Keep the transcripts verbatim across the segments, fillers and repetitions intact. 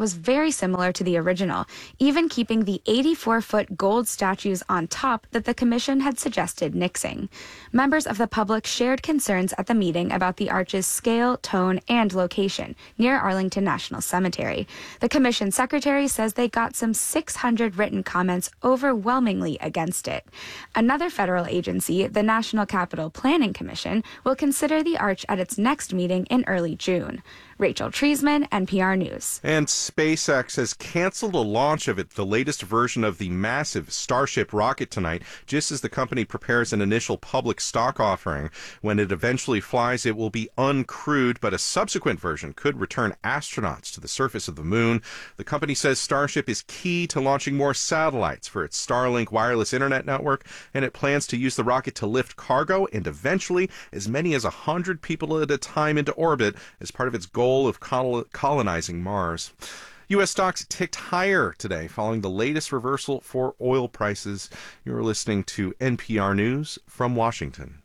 was very similar to the original, even keeping the eighty-four-foot gold statues on top that the commission had suggested nixing. Members of the public shared concerns at the meeting about the arch's scale, tone, and location near Arlington National Cemetery. The commission secretary says they got some six hundred written comments overwhelmingly against it. Another federal agency, the National Capital Planning Commission, will consider the arch at its next meeting in early June. Rachel Treisman, N P R News. And SpaceX has canceled a launch of it, the latest version of the massive Starship rocket tonight, just as the company prepares an initial public stock offering. When it eventually flies, it will be uncrewed, but a subsequent version could return astronauts to the surface of the moon. The company says Starship is key to launching more satellites for its Starlink wireless internet network, and it plans to use the rocket to lift cargo and eventually as many as one hundred people at a time into orbit as part of its goal of colonizing Mars. U S stocks ticked higher today following the latest reversal for oil prices. You're listening to N P R News from Washington.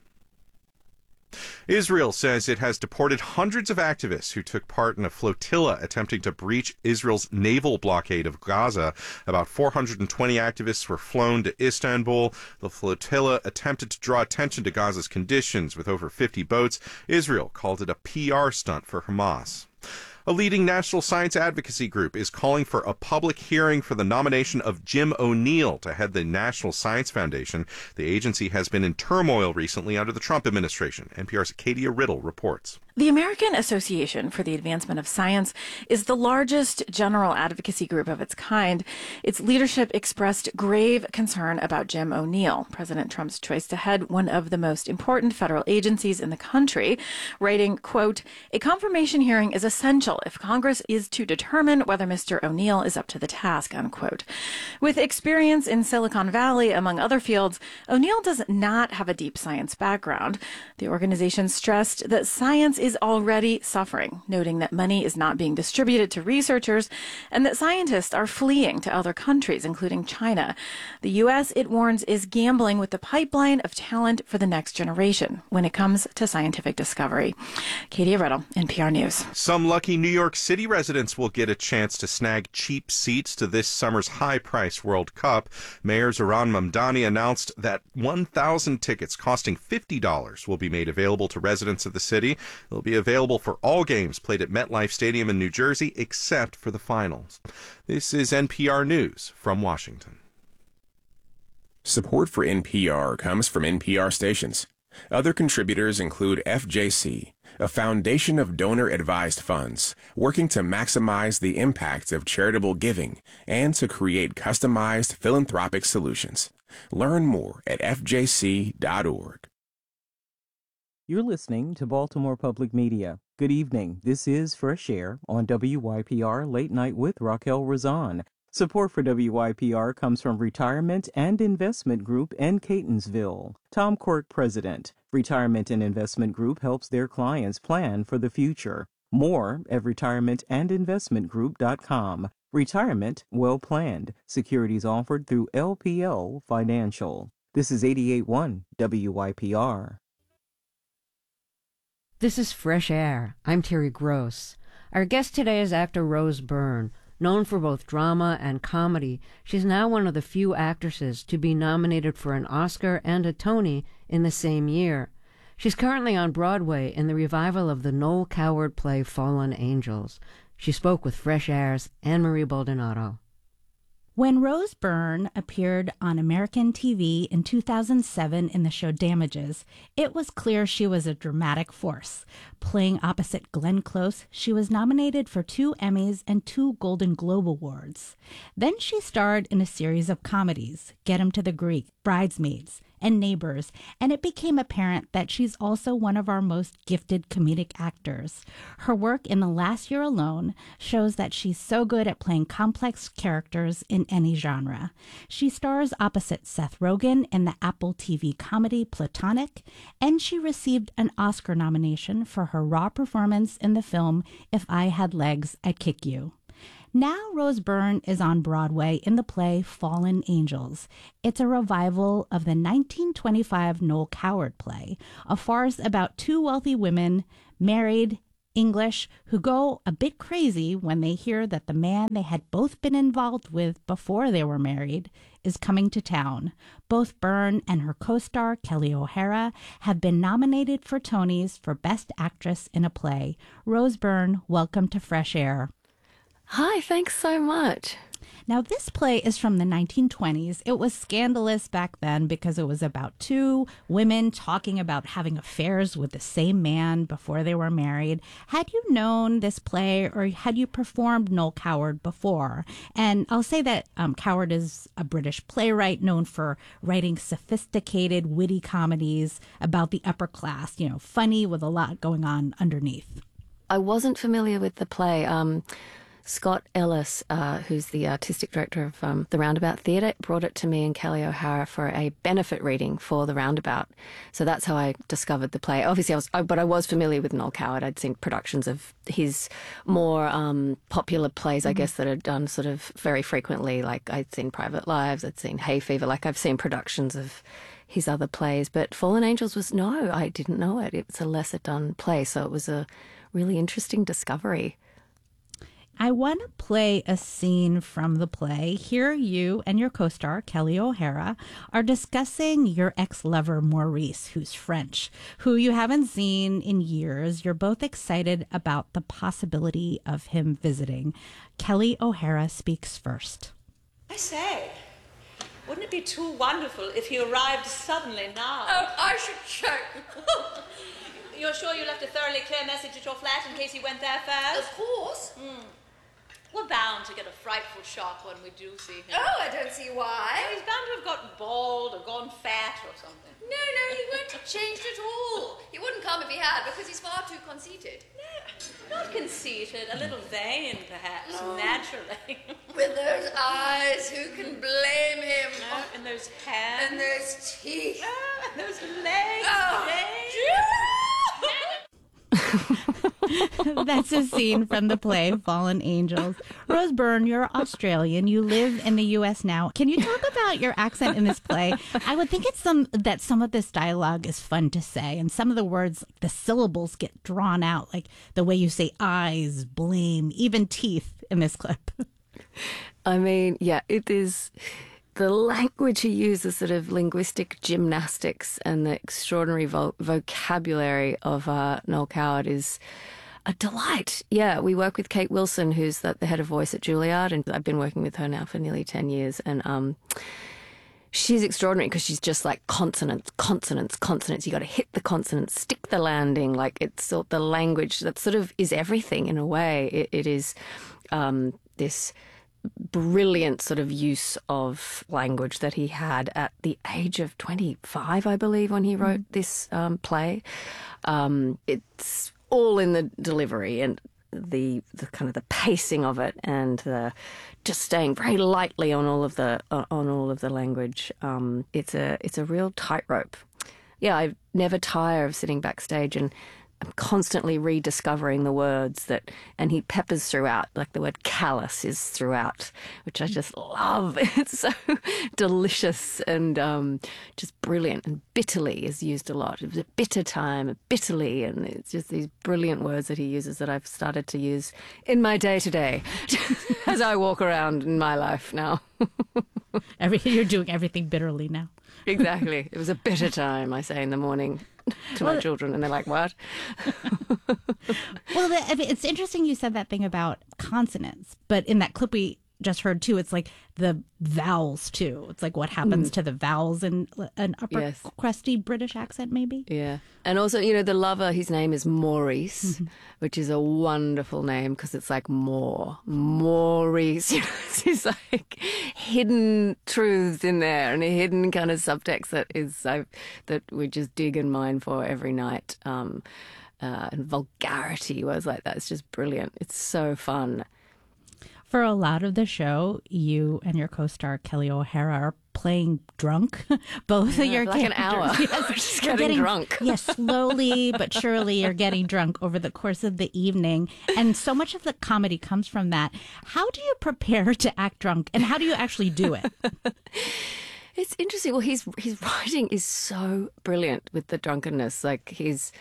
Israel says it has deported hundreds of activists who took part in a flotilla attempting to breach Israel's naval blockade of Gaza. About four hundred twenty activists were flown to Istanbul. The flotilla attempted to draw attention to Gaza's conditions with over fifty boats. Israel called it a P R stunt for Hamas. A leading national science advocacy group is calling for a public hearing for the nomination of Jim O'Neill to head the National Science Foundation. The agency has been in turmoil recently under the Trump administration. N P R's Katia Riddle reports. The American Association for the Advancement of Science is the largest general advocacy group of its kind. Its leadership expressed grave concern about Jim O'Neill, President Trump's choice to head one of the most important federal agencies in the country, writing, quote, "A confirmation hearing is essential if Congress is to determine whether Mister O'Neill is up to the task," unquote. With experience in Silicon Valley, among other fields, O'Neill does not have a deep science background. The organization stressed that science is already suffering, noting that money is not being distributed to researchers and that scientists are fleeing to other countries, including China. The U S, it warns, is gambling with the pipeline of talent for the next generation when it comes to scientific discovery. Katia Riddle, N P R News. Some lucky New York City residents will get a chance to snag cheap seats to this summer's high-priced World Cup. Mayor Zohran Mamdani announced that one thousand tickets costing fifty dollars will be made available to residents of the city. They'll be available for all games played at MetLife Stadium in New Jersey, except for the finals. This is N P R News from Washington. Support for N P R comes from N P R stations. Other contributors include F J C, a foundation of donor-advised funds working to maximize the impact of charitable giving and to create customized philanthropic solutions. Learn more at f j c dot org. You're listening to Baltimore Public Media. Good evening. This is Fresh Air on W Y P R Late Night with Raquel Razan. Support for W Y P R comes from Retirement and Investment Group in Catonsville. Tom Quirk, President. Retirement and Investment Group helps their clients plan for the future. More at retirement and investment group dot com. Retirement well planned. Securities offered through L P L Financial. This is eighty-eight point one W Y P R. This is Fresh Air. I'm Terry Gross. Our guest today is actor Rose Byrne. Known for both drama and comedy, she's now one of the few actresses to be nominated for an Oscar and a Tony in the same year. She's currently on Broadway in the revival of the Noel Coward play Fallen Angels. She spoke with Fresh Air's Anne-Marie Baldonado. When Rose Byrne appeared on American T V in two thousand seven in the show Damages, it was clear she was a dramatic force. Playing opposite Glenn Close, she was nominated for two Emmys and two Golden Globe Awards. Then she starred in a series of comedies, Get 'Em to the Greek, Bridesmaids, and Neighbors, and it became apparent that she's also one of our most gifted comedic actors. Her work in the last year alone shows that she's so good at playing complex characters in any genre. She stars opposite Seth Rogen in the Apple T V comedy Platonic, and she received an Oscar nomination for her raw performance in the film If I Had Legs, I'd Kick You. Now Rose Byrne is on Broadway in the play Fallen Angels. It's a revival of the nineteen twenty-five Noel Coward play, a farce about two wealthy women married English, who go a bit crazy when they hear that the man they had both been involved with before they were married is coming to town. Both Byrne and her co-star, Kelly O'Hara, have been nominated for Tonys for Best Actress in a Play. Rose Byrne, welcome to Fresh Air. Hi, thanks so much. Now, this play is from the nineteen twenties. It was scandalous back then because it was about two women talking about having affairs with the same man before they were married. Had you known this play, or had you performed Noel Coward before? And I'll say that um, Coward is a British playwright known for writing sophisticated, witty comedies about the upper class, you know, funny with a lot going on underneath. I wasn't familiar with the play. Um, Scott Ellis, uh, who's the artistic director of um, the Roundabout Theatre, brought it to me and Kelly O'Hara for a benefit reading for the Roundabout. So that's how I discovered the play. Obviously, I was, I, but I was familiar with Noel Coward. I'd seen productions of his more um, popular plays, I mm-hmm. guess, that are done sort of very frequently. Like I'd seen Private Lives, I'd seen Hay Fever. Like I've seen productions of his other plays. But Fallen Angels was, no, I didn't know it. It was a lesser done play. So it was a really interesting discovery. I want to play a scene from the play. Here you and your co-star, Kelly O'Hara, are discussing your ex-lover, Maurice, who's French, who you haven't seen in years. You're both excited about the possibility of him visiting. Kelly O'Hara speaks first. I say, wouldn't it be too wonderful if he arrived suddenly now? Oh, I should choke. You're sure you left a thoroughly clear message at your flat in case he went there first? Of course. Mm. We're bound to get a frightful shock when we do see him. Oh, I don't see why. Oh, he's bound to have gotten bald or gone fat or something. No, no, he won't have changed at all. He wouldn't come if he had, because he's far too conceited. No, not conceited. A little vain, perhaps, oh. naturally. With those eyes, who can blame him? No, and those hands. And those teeth. Oh, and those legs. Oh. That's a scene from the play Fallen Angels. Rose Byrne, you're Australian. You live in the U S now. Can you talk about your accent in this play? I would think it's some that some of this dialogue is fun to say, and some of the words, the syllables get drawn out, like the way you say eyes, blame, even teeth in this clip. I mean, yeah, it is. The language he uses, sort of linguistic gymnastics, and the extraordinary vo- vocabulary of uh, Noel Coward is a delight. Yeah, we work with Kate Wilson, who's the, the head of voice at Juilliard, and I've been working with her now for nearly ten years. And um, she's extraordinary because she's just like consonants, consonants, consonants. You got to hit the consonants, stick the landing. Like it's sort the language that sort of is everything in a way. It, it is um, this brilliant sort of use of language that he had at the age of twenty-five, I believe, when he wrote mm. this um, play. Um, it's all in the delivery and the, the kind of the pacing of it, and the just staying very lightly on all of the uh, on all of the language. Um, it's a it's a real tightrope. Yeah, I never tire of sitting backstage, and I'm constantly rediscovering the words that, and he peppers throughout, like the word callous is throughout, which I just love. It's so delicious and um, just brilliant. And bitterly is used a lot. It was a bitter time, bitterly, and it's just these brilliant words that he uses that I've started to use in my day-to-day as I walk around in my life now. Every, you're doing everything bitterly now. Exactly. It was a bitter time, I say in the morning to well, my children, and they're like, what? Well, the, I mean, it's interesting you said that thing about consonants, but in that clip we just heard too, it's like the vowels too. It's like what happens mm. to the vowels in an upper yes. crusty British accent, maybe. Yeah. And also, you know, the lover, his name is Maurice, mm-hmm. which is a wonderful name because it's like more, Maurice. You know, it's like hidden truths in there and a hidden kind of subtext that is uh, that we just dig and mine for every night. Um, uh, and vulgarity, words like that. It's just brilliant. It's so fun. For a lot of the show, you and your co-star Kelly O'Hara are playing drunk. Both yeah, of your like characters. an hour. Yes, We're just getting, getting drunk. Yes, slowly but surely you're getting drunk over the course of the evening. And so much of the comedy comes from that. How do you prepare to act drunk, and how do you actually do it? It's interesting. Well, his his writing is so brilliant with the drunkenness. Like he's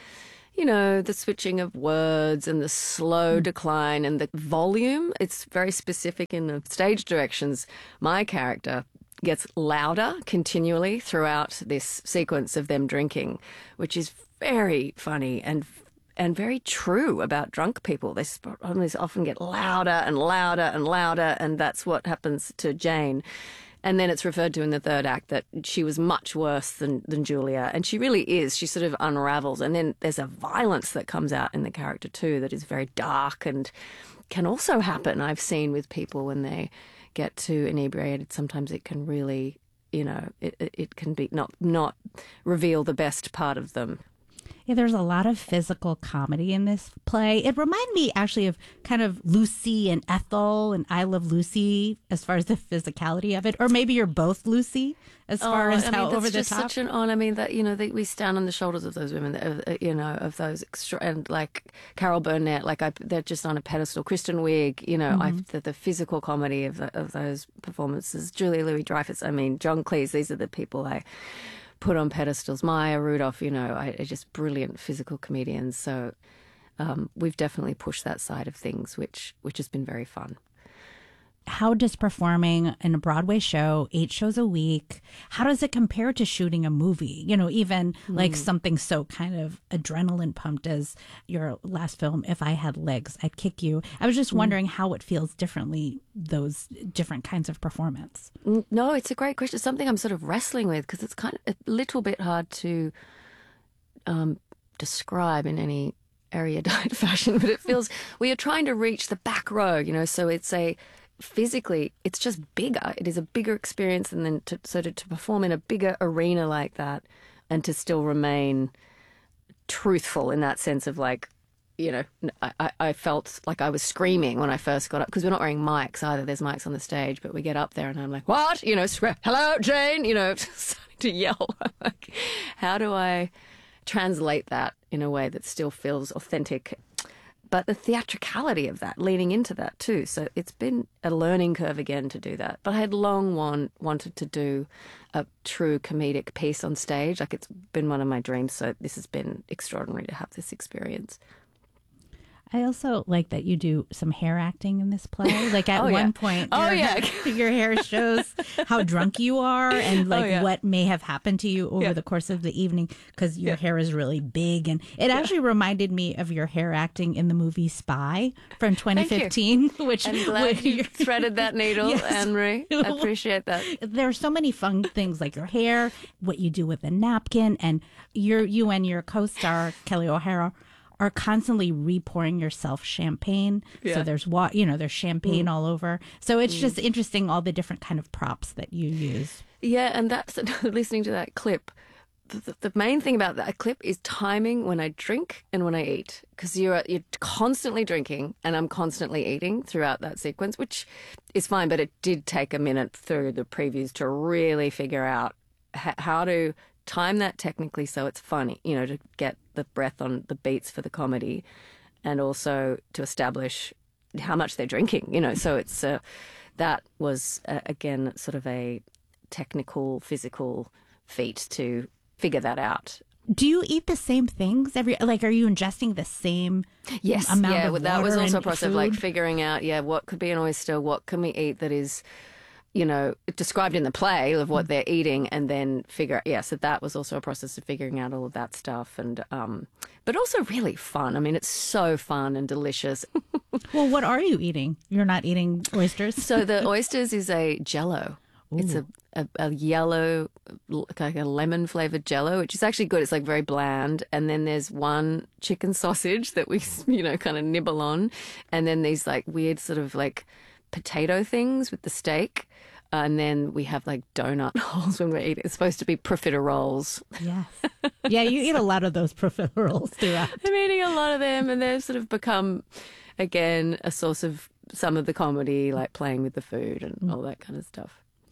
you know, the switching of words and the slow decline and the volume. It's very specific in the stage directions. My character gets louder continually throughout this sequence of them drinking, which is very funny and and very true about drunk people. They often get louder and louder and louder, and that's what happens to Jane. And then it's referred to in the third act that she was much worse than, than Julia. And she really is. She sort of unravels. And then there's a violence that comes out in the character too that is very dark and can also happen. I've seen with people when they get too inebriated. Sometimes it can really, you know, it, it can be not, not reveal the best part of them. Yeah, there's a lot of physical comedy in this play. It reminded me actually of kind of Lucy and Ethel and I Love Lucy as far as the physicality of it. Or maybe you're both Lucy as far oh, as I how mean, over the just top. Such an honor. I mean, that, you know, that we stand on the shoulders of those women, uh, you know, of those extra, and like Carol Burnett, like I, they're just on a pedestal. Kristen Wiig, you know, mm-hmm. I, the, the physical comedy of the, of those performances. Julia Louis-Dreyfus, I mean, John Cleese, these are the people I put on pedestals. Maya Rudolph, you know, I, are just brilliant physical comedians. So um, we've definitely pushed that side of things, which which has been very fun. How does performing in a Broadway show, eight shows a week, how does it compare to shooting a movie? You know, even mm. like something so kind of adrenaline pumped as your last film, If I Had Legs, I'd Kick You. I was just mm. wondering how it feels differently, those different kinds of performance. No, it's a great question. It's something I'm sort of wrestling with because it's kind of a little bit hard to um, describe in any erudite fashion, but it feels we are trying to reach the back row, you know, so it's a physically, it's just bigger. It is a bigger experience, and then to, so to, to perform in a bigger arena like that and to still remain truthful in that sense of like, you know, I, I felt like I was screaming when I first got up because we're not wearing mics either. There's mics on the stage, but we get up there and I'm like, what? You know, hello, Jane, you know, starting to yell. Like, how do I translate that in a way that still feels authentic? But the theatricality of that, leaning into that too. So it's been a learning curve again to do that. But I had long want, wanted to do a true comedic piece on stage. Like, it's been one of my dreams. So this has been extraordinary to have this experience. I also like that you do some hair acting in this play. Like at oh, one yeah. point, oh, your, yeah. your hair shows how drunk you are and like oh, yeah. what may have happened to you over yeah. the course of the evening because your yeah. hair is really big. And it yeah. actually reminded me of your hair acting in the movie Spy from twenty fifteen. Which I'm glad you threaded that needle, yes. Anne-Marie. I appreciate that. There are so many fun things like your hair, what you do with a napkin, and your, you and your co-star, Kelly O'Hara, are constantly repouring yourself champagne. Yeah. So there's wa- you know, there's champagne mm. all over. So it's mm. just interesting, all the different kind of props that you use. Yeah, and that's listening to that clip. The, the main thing about that clip is timing when I drink and when I eat, because you're you're constantly drinking and I'm constantly eating throughout that sequence, which is fine. But it did take a minute through the previews to really figure out h- how to time that technically so it's funny, you know, to get the breath on the beats for the comedy and also to establish how much they're drinking, you know. So it's uh, that was, uh, again, sort of a technical, physical feat to figure that out. Do you eat the same things every? Like, are you ingesting the same yes, amount yeah, of water? That was also a and process food? of like figuring out, yeah, what could be an oyster, what can we eat that is, you know, described in the play of what they're eating, and then figure out, yeah, so that was also a process of figuring out all of that stuff, and um, but also really fun. I mean, it's so fun and delicious. Well, what are you eating? You're not eating oysters? So the oysters is a Jell-O. Ooh. It's a, a, a yellow, like a lemon flavored Jell-O, which is actually good. It's like very bland. And then there's one chicken sausage that we, you know, kind of nibble on. And then these like weird sort of like potato things with the steak. And then we have like donut holes when we eat it. It's supposed to be profiteroles. Yes. Yeah, you eat a lot of those profiteroles throughout. I'm eating a lot of them, and they've sort of become, again, a source of some of the comedy, like playing with the food and all that kind of stuff.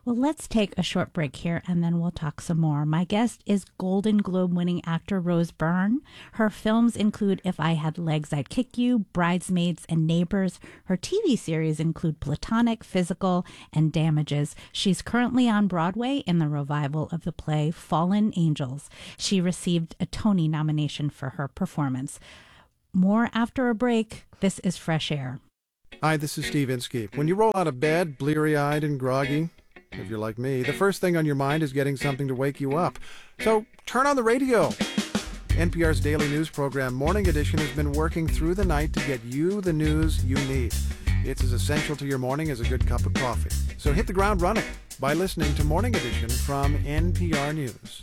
Well, let's take a short break here and then we'll talk some more. My guest is Golden Globe winning actor Rose Byrne. Her films include If I Had Legs, I'd Kick You, Bridesmaids, and Neighbors. Her T V series include Platonic, Physical, and Damages. She's currently on Broadway in the revival of the play Fallen Angels. She received a Tony nomination for her performance. More after a break. This is Fresh Air. Hi, this is Steve Inskeep. When you roll out of bed, bleary-eyed and groggy, if you're like me, the first thing on your mind is getting something to wake you up. So turn on the radio. N P R's daily news program, Morning Edition, has been working through the night to get you the news you need. It's as essential to your morning as a good cup of coffee. So hit the ground running by listening to Morning Edition from N P R News.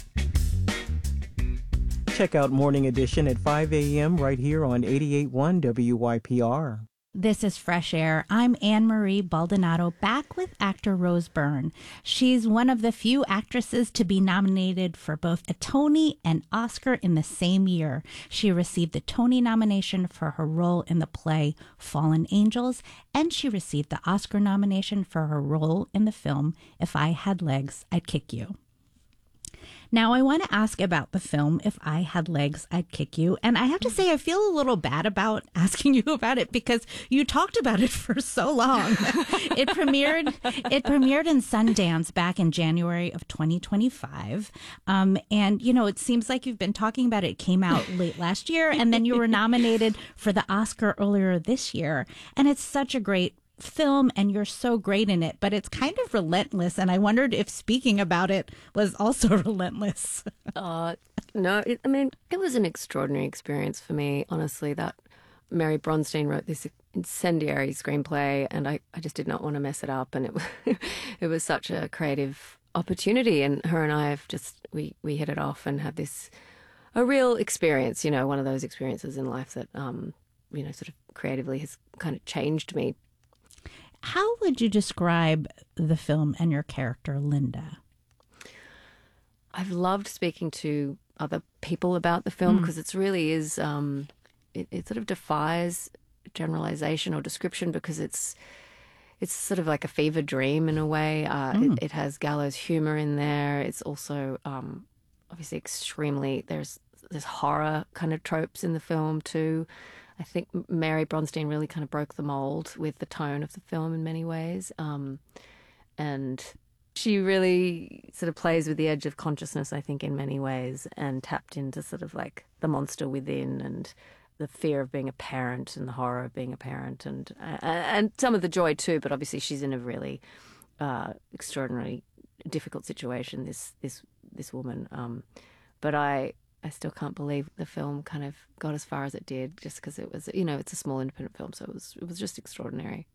Check out Morning Edition at five a.m. right here on eighty-eight point one W Y P R. This is Fresh Air. I'm Anne-Marie Baldonado, back with actor Rose Byrne. She's one of the few actresses to be nominated for both a Tony and Oscar in the same year. She received the Tony nomination for her role in the play Fallen Angels, and she received the Oscar nomination for her role in the film If I Had Legs, I'd Kick You. Now, I want to ask about the film, If I Had Legs, I'd Kick You. And I have to say, I feel a little bad about asking you about it because you talked about it for so long. It premiered it premiered in Sundance back in January of twenty twenty-five. Um, and, you know, it seems like you've been talking about it. It came out late last year, and then you were nominated for the Oscar earlier this year. And it's such a great film and you're so great in it, but it's kind of relentless, and I wondered if speaking about it was also relentless. uh no it, I mean, it was an extraordinary experience for me, honestly. That Mary Bronstein wrote this incendiary screenplay, and I, I just did not want to mess it up, and it was it was such a creative opportunity, and her and I have just we we hit it off and had this a real experience, you know, one of those experiences in life that um you know sort of creatively has kind of changed me. How would you describe the film and your character, Linda? I've loved speaking to other people about the film because mm. it really is, um, it, it sort of defies generalization or description because it's it's sort of like a fever dream in a way. Uh, mm. it, it has gallows humor in there. It's also um, obviously extremely, there's, there's horror kind of tropes in the film too. I think Mary Bronstein really kind of broke the mold with the tone of the film in many ways. Um, and she really sort of plays with the edge of consciousness, I think, in many ways, and tapped into sort of like the monster within and the fear of being a parent and the horror of being a parent and uh, and some of the joy too. But obviously she's in a really uh, extraordinarily difficult situation, this this this woman. Um, but I... I still can't believe the film kind of got as far as it did, just because it was, you know, it's a small independent film, so it was it was just extraordinary.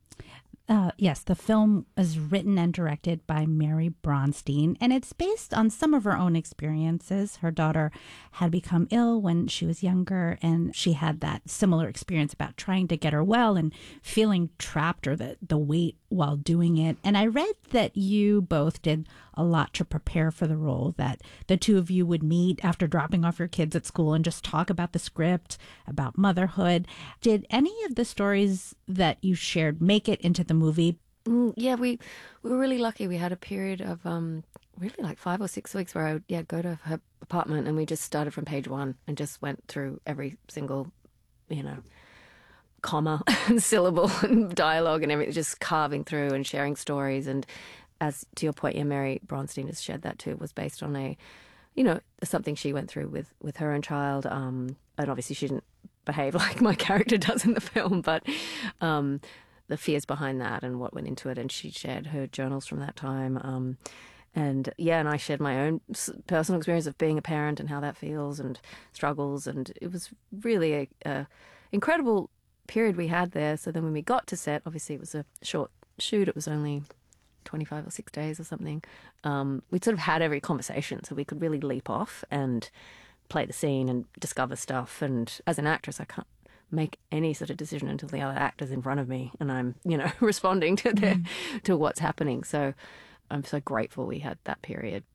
Uh, yes, the film is written and directed by Mary Bronstein, and it's based on some of her own experiences. Her daughter had become ill when she was younger, and she had that similar experience about trying to get her well and feeling trapped or the, the weight while doing it. And I read that you both did a lot to prepare for the role, that the two of you would meet after dropping off your kids at school and just talk about the script, about motherhood. Did any of the stories that you shared make it into the movie? Mm, yeah, we, we were really lucky. We had a period of um, really like five or six weeks where I would yeah, go to her apartment and we just started from page one and just went through every single, you know, comma and syllable and dialogue and everything, just carving through and sharing stories. And as to your point, yeah, Mary Bronstein has shared that too. It was based on a, you know, something she went through with, with her own child. Um, and obviously she didn't behave like my character does in the film, but um, the fears behind that and what went into it. And she shared her journals from that time. Um, and yeah, and I shared my own personal experience of being a parent and how that feels and struggles. And it was really a, a incredible period we had there. So then when we got to set, obviously it was a short shoot. It was only twenty-five or six days or something. Um, we sort of had every conversation, so we could really leap off and play the scene and discover stuff. And as an actress, I can't make any sort of decision until the other actor's in front of me and I'm, you know, responding to the mm. to what's happening. So I'm so grateful we had that period.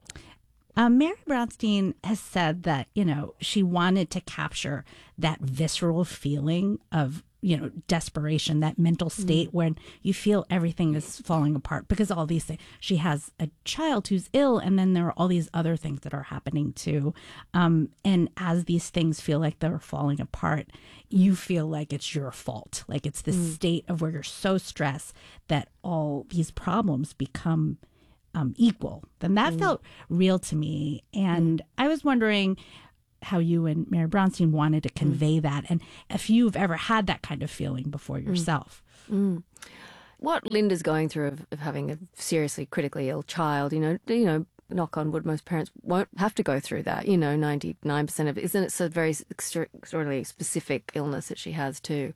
Um, Mary Bronstein has said that, you know, she wanted to capture that visceral feeling of you know, desperation, that mental state mm. when you feel everything is falling apart because all these things. She has a child who's ill, and then there are all these other things that are happening too. Um, and as these things feel like they're falling apart, you feel like it's your fault. Like it's this mm. state of where you're so stressed that all these problems become um, equal. Then that mm. felt real to me. And mm. I was wondering how you and Mary Bronstein wanted to convey mm. that, and if you've ever had that kind of feeling before yourself. Mm. Mm. What Linda's going through of, of having a seriously critically ill child, you know, you know, knock on wood, most parents won't have to go through that. You know, ninety-nine percent of it, isn't it? A very extra, extraordinarily specific illness that she has too.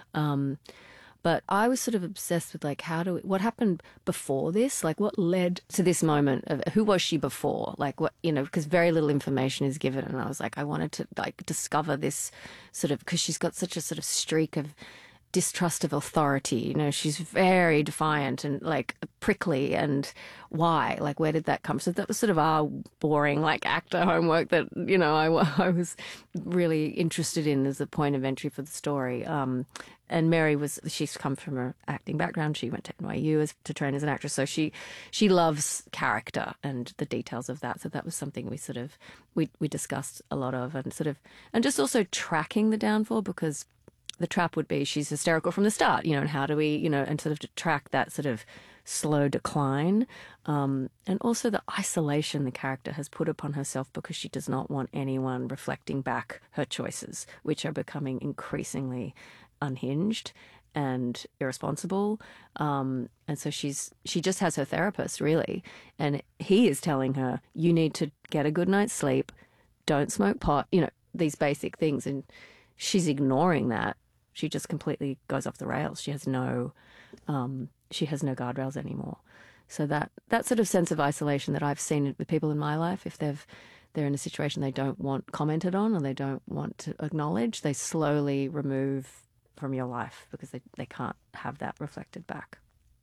Um, But I was sort of obsessed with, like, how do we, what happened before this? Like, what led to this moment of who was she before? Like, what, you know, because very little information is given. And I was like, I wanted to, like, discover this sort of, because she's got such a sort of streak of distrust of authority. You know, she's very defiant and, like, prickly. And why? Like, where did that come? So that was sort of our boring, like, actor homework that, you know, I, I was really interested in as a point of entry for the story. Um, And Mary was, she's come from an acting background. She went to N Y U as, to train as an actress. So she she loves character and the details of that. So that was something we sort of, we, we discussed a lot of, and sort of, and just also tracking the downfall, because the trap would be she's hysterical from the start, you know, and how do we, you know, and sort of to track that sort of slow decline. Um, and also the isolation the character has put upon herself because she does not want anyone reflecting back her choices, which are becoming increasingly unhinged and irresponsible. Um, and so she's she just has her therapist, really. And he is telling her, you need to get a good night's sleep, don't smoke pot, you know, these basic things. And she's ignoring that. She just completely goes off the rails. She has no um, she has no guardrails anymore. So that that sort of sense of isolation that I've seen with people in my life, if they've they're in a situation they don't want commented on or they don't want to acknowledge, they slowly remove from your life because they, they can't have that reflected back.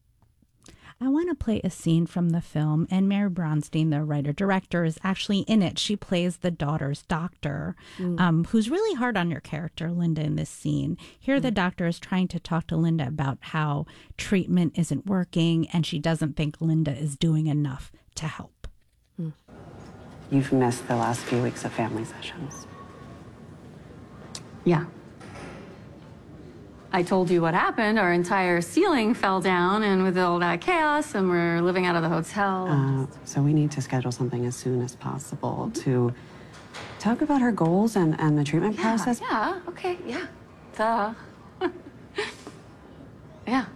I want to play a scene from the film, and Mary Bronstein, the writer-director, is actually in it. She plays the daughter's doctor, mm. um, who's really hard on your character, Linda, in this scene. Here, mm. the doctor is trying to talk to Linda about how treatment isn't working, and she doesn't think Linda is doing enough to help. Mm. You've missed the last few weeks of family sessions. Yeah. I told you what happened. Our entire ceiling fell down, and with all that chaos, and we're living out of the hotel. Uh, so we need to schedule something as soon as possible to talk about her goals and, and the treatment yeah, process. Yeah, okay, yeah. Duh. yeah.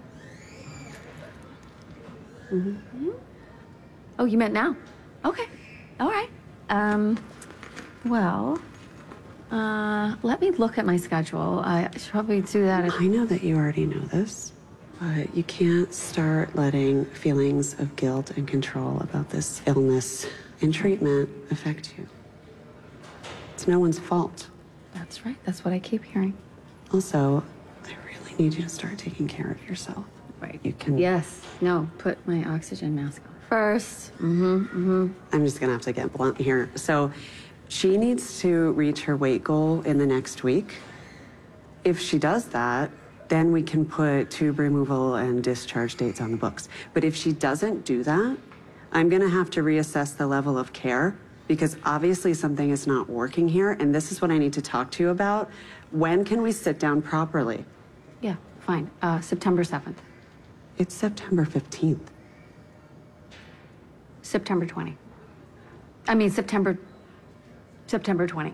Mm-hmm. Mm-hmm. Oh, you meant now? Okay, all right. Um, well... Uh, let me look at my schedule. I should probably do that. I know that you already know this, but you can't start letting feelings of guilt and control about this illness and treatment affect you. It's no one's fault. That's right. That's what I keep hearing. Also, I really need you to start taking care of yourself. Right. You can... Yes. No, put my oxygen mask on first. Mm-hmm, mm-hmm. I'm just gonna have to get blunt here. So... she needs to reach her weight goal in the next week. If she does that, then we can put tube removal and discharge dates on the books. But if she doesn't do that, I'm gonna have to reassess the level of care because obviously something is not working here, and this is what I need to talk to you about. When can we sit down properly? Yeah, fine. Uh, September seventh. It's September fifteenth. September twentieth. I mean, September... September twentieth.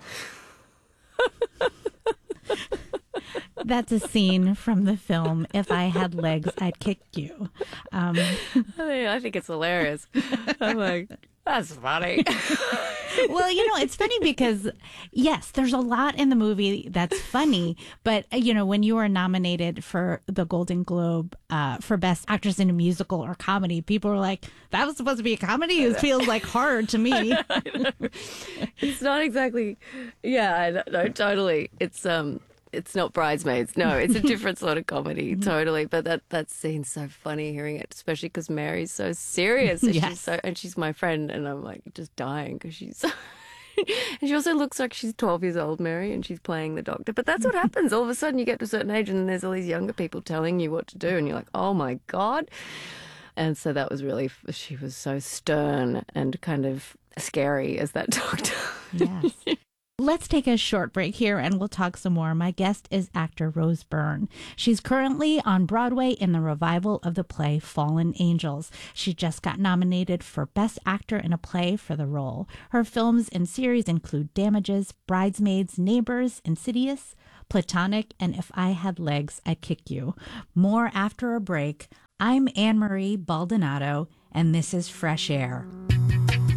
That's a scene from the film, If I Had Legs, I'd Kick You. Um, I think it's hilarious. I'm like, that's funny. Well, you know, it's funny because, yes, there's a lot in the movie that's funny. But, you know, when you were nominated for the Golden Globe uh, for Best Actress in a Musical or Comedy, people were like, that was supposed to be a comedy? It feels like hard to me. I know. It's not exactly, yeah, I know, no, totally. It's, um, it's not Bridesmaids. No, it's a different sort of comedy, totally. But that, that scene's so funny hearing it, especially because Mary's so serious. And, yes. she's so, and she's my friend, and I'm like just dying because she's, And she also looks like she's twelve years old, Mary, and she's playing the doctor. But that's what happens. All of a sudden you get to a certain age and then there's all these younger people telling you what to do. And you're like, oh, my God. And so that was really, she was so stern and kind of scary as that doctor. Yes. Let's take a short break here and we'll talk some more. My guest is actor Rose Byrne. She's currently on Broadway in the revival of the play Fallen Angels. She just got nominated for Best Actor in a Play for the role. Her films and series include Damages, Bridesmaids, Neighbors, Insidious, Platonic, and If I Had Legs, I'd Kick You. More after a break. I'm Anne-Marie Baldonado, and this is Fresh Air